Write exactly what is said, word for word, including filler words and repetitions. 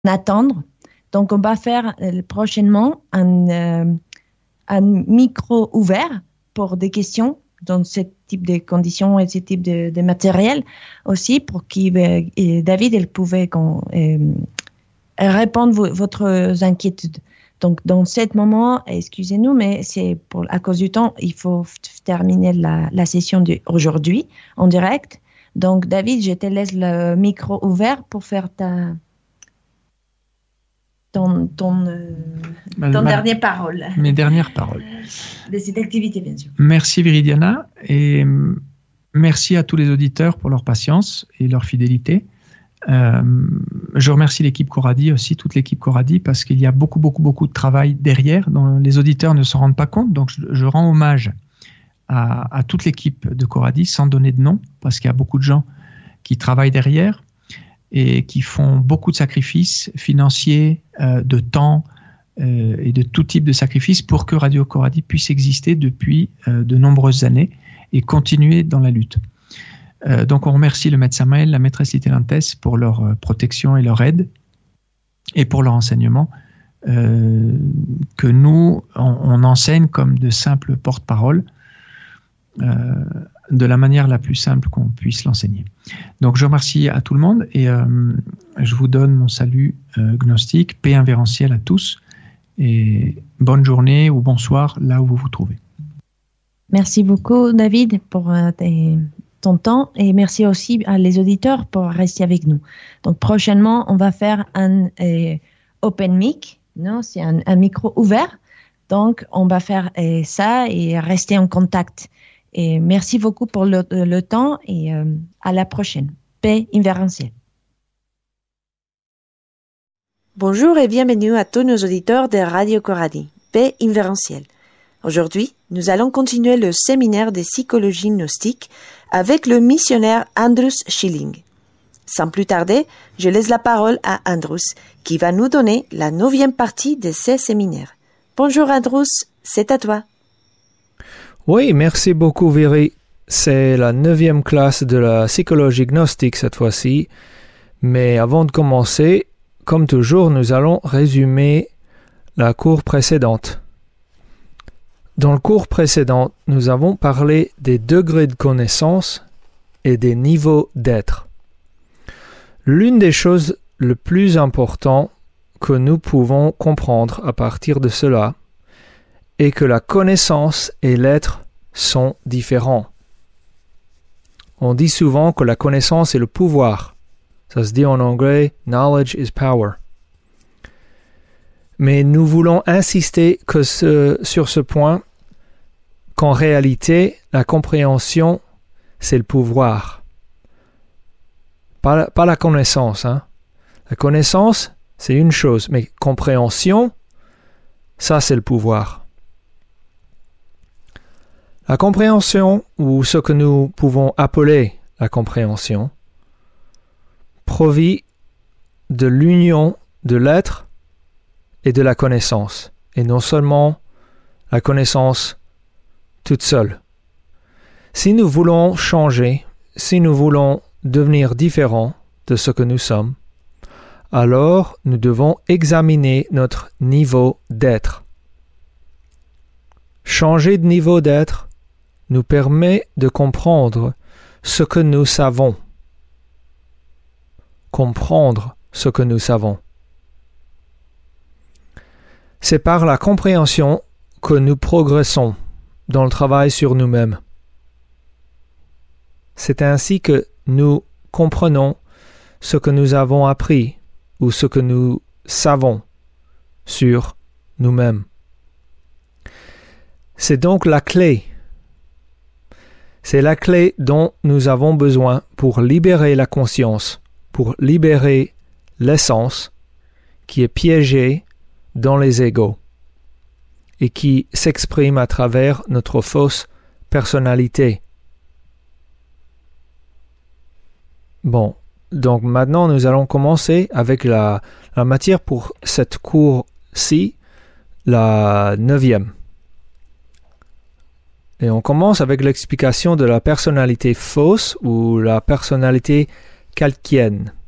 attendre. Donc, on va faire euh, prochainement un, euh, un micro ouvert pour des questions dans ce type de conditions et ce type de, de matériel aussi pour que euh, David elle pouvait qu'on, euh, répondre à votre inquiétude. Donc, dans ce moment, excusez-nous, mais c'est pour, à cause du temps, il faut f- terminer la, la session d'aujourd'hui en direct. Donc, David, je te laisse le micro ouvert pour faire ta, ton, ton, euh, Ma- ton ma- dernière parole. Mes dernières paroles. De cette activité, bien sûr. Merci Viridiana et hum, merci à tous les auditeurs pour leur patience et leur fidélité. Euh, je remercie l'équipe Coradi aussi, toute l'équipe Coradi, parce qu'il y a beaucoup, beaucoup, beaucoup de travail derrière dont les auditeurs ne se rendent pas compte. Donc, je, je rends hommage à, à toute l'équipe de Coradi sans donner de nom, parce qu'il y a beaucoup de gens qui travaillent derrière et qui font beaucoup de sacrifices financiers, euh, de temps euh, et de tout type de sacrifices pour que Radio Coradi puisse exister depuis euh, de nombreuses années et continuer dans la lutte. Euh, donc, on remercie le maître Samael, la maîtresse Litelantes pour leur euh, protection et leur aide et pour leur enseignement euh, que nous, on, on enseigne comme de simples porte-paroles euh, de la manière la plus simple qu'on puisse l'enseigner. Donc, je remercie à tout le monde et euh, je vous donne mon salut euh, gnostique, paix invérencielle à tous et bonne journée ou bonsoir là où vous vous trouvez. Merci beaucoup, David, pour euh, tes... ton temps et merci aussi à les auditeurs pour rester avec nous. Donc prochainement, on va faire un euh, open mic, non, c'est un, un micro ouvert. Donc on va faire euh, ça et rester en contact. Et merci beaucoup pour le, le temps et euh, à la prochaine. Paix invérencielle. Bonjour et bienvenue à tous nos auditeurs de Radio Coradi, Paix invérencielle. Aujourd'hui, nous allons continuer le séminaire de psychologie gnostique avec le missionnaire Andrus Schilling. Sans plus tarder, je laisse la parole à Andrus, qui va nous donner la neuvième partie de ce séminaire. Bonjour Andrus, c'est à toi. Oui, merci beaucoup Viri. C'est la neuvième classe de la psychologie gnostique cette fois-ci. Mais avant de commencer, comme toujours, nous allons résumer la cours précédente. Dans le cours précédent, nous avons parlé des degrés de connaissance et des niveaux d'être. L'une des choses les plus importantes que nous pouvons comprendre à partir de cela est que la connaissance et l'être sont différents. On dit souvent que la connaissance est le pouvoir. Ça se dit en anglais « knowledge is power ». Mais nous voulons insister que ce, sur ce point qu'en réalité, la compréhension, c'est le pouvoir. Pas la, pas la connaissance. Hein. La connaissance, c'est une chose, mais compréhension, ça, c'est le pouvoir. La compréhension, ou ce que nous pouvons appeler la compréhension, provient de l'union de l'être et de la connaissance, et non seulement la connaissance toute seule. Si nous voulons changer, si nous voulons devenir différents de ce que nous sommes, alors nous devons examiner notre niveau d'être. Changer de niveau d'être nous permet de comprendre ce que nous savons. Comprendre ce que nous savons. C'est par la compréhension que nous progressons dans le travail sur nous-mêmes. C'est ainsi que nous comprenons ce que nous avons appris ou ce que nous savons sur nous-mêmes. C'est donc la clé. C'est la clé dont nous avons besoin pour libérer la conscience, pour libérer l'essence qui est piégée dans les égos et qui s'exprime à travers notre fausse personnalité. Bon, donc maintenant nous allons commencer avec la, la matière pour cette cours-ci, la neuvième. Et on commence avec l'explication de la personnalité fausse ou la personnalité kalkienne.